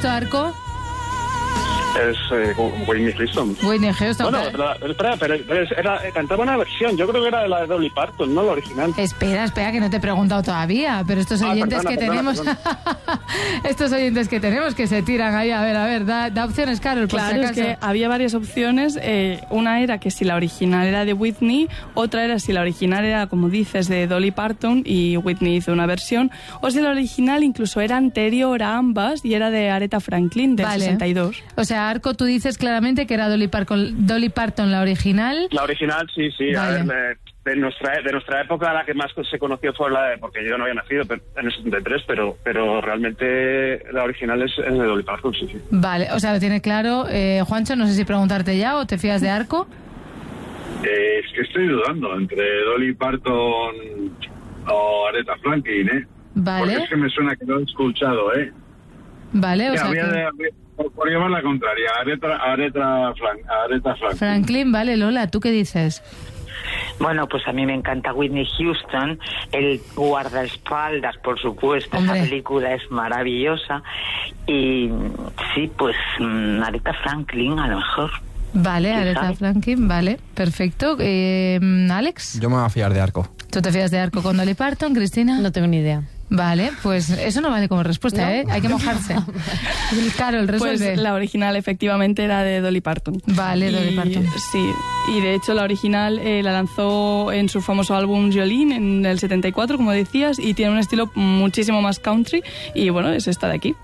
esto, Arco? Es Whitney Houston. Whitney Houston. Bueno, pero cantaba una versión. Yo creo que era la de Dolly Parton, no la original. Espera, que no te he preguntado todavía. Pero estos oyentes tenemos... estos oyentes que tenemos que se tiran ahí. A ver, da opciones, Carol, por Claro, si es acaso. que había varias opciones. Una era que si la original era de Whitney, otra era si la original era, como dices, de Dolly Parton y Whitney hizo una versión, o si la original incluso era anterior a ambas y era de Aretha Franklin, del 62. O sea, Arco, tú dices claramente que era Dolly Parton la original. La original, sí. Vale. A ver, de nuestra época la que más se conoció fue la de, porque yo no había nacido en el 73, pero realmente la original es de Dolly Parton, sí. Vale, o sea, lo tiene claro. Juancho, no sé si preguntarte ya o te fías de Arco. Es que estoy dudando entre Dolly Parton o Aretha Franklin, Vale. Porque es que me suena que lo he escuchado, Vale, o sea por llevar la contraria, Aretha Franklin. Franklin, vale, Lola, ¿tú qué dices? Bueno, pues a mí me encanta Whitney Houston, el guardaespaldas, por supuesto. Hombre. Esa película es maravillosa. Y sí, pues Aretha Franklin a lo mejor. Vale, ¿Quién Aretha sabe? Franklin, vale, perfecto. Alex, Yo me voy a fiar de Arco. ¿tú te fías de Arco con Dolly Parton, Cristina? No tengo ni idea. Vale, pues eso no vale como respuesta, ¿No? Hay que mojarse. Carol, resuelve. Pues la original efectivamente era de Dolly Parton. Vale, Dolly Parton. Sí, y de hecho la original la lanzó en su famoso álbum Jolene en el 74, como decías, y tiene un estilo muchísimo más country, y bueno, es esta de aquí.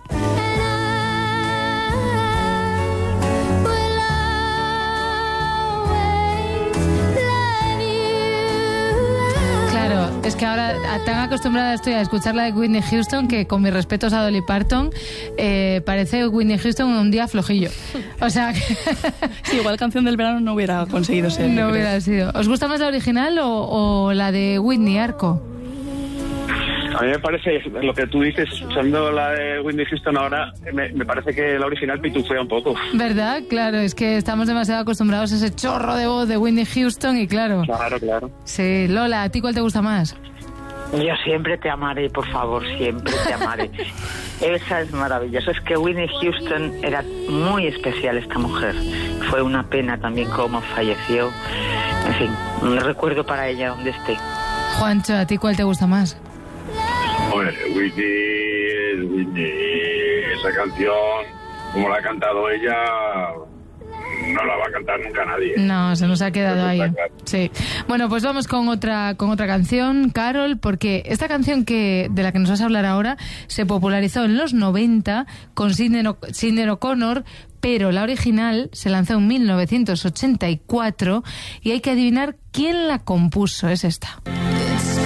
Claro, es que ahora tan acostumbrada estoy a escuchar la de Whitney Houston que, con mis respetos a Dolly Parton, parece Whitney Houston un día flojillo. O sea, que Sí, igual Canción del Verano no hubiera conseguido ser. no yo creo. hubiera sido. ¿Os gusta más la original o la de Whitney, Arco? A mí me parece, lo que tú dices, usando la de Whitney Houston ahora, me parece que la original pitufea un poco. ¿Verdad? Claro, es que estamos demasiado acostumbrados a ese chorro de voz de Whitney Houston y claro. Claro. Sí, Lola, ¿a ti cuál te gusta más? Yo siempre te amaré, por favor, siempre te amaré. Esa es maravillosa. Es que Whitney Houston era muy especial, esta mujer. Fue una pena también cómo falleció. En fin, un recuerdo para ella donde esté. Juancho, ¿a ti cuál te gusta más? Hombre, Whitney, esa canción, como la ha cantado ella, no la va a cantar nunca nadie. No, se nos ha quedado Eso ahí. está claro. Sí. Bueno, pues vamos con otra canción, Carol, porque esta canción de la que nos vas a hablar ahora se popularizó en los 90 con Sinéad O'Connor, pero la original se lanzó en 1984 y hay que adivinar quién la compuso. Es esta.